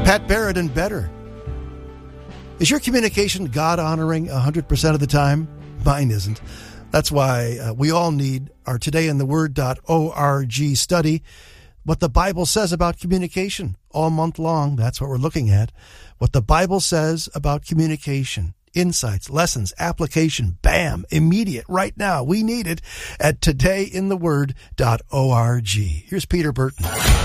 Pat Barrett and Better. Is your communication God-honoring 100% of the time? Mine isn't. That's why we all need our todayintheword.org study, what the Bible says about communication. All month long, that's what we're looking at. What the Bible says about communication. Insights, lessons, application, bam, immediate, right now. We need it at todayintheword.org. Here's Peter Burton.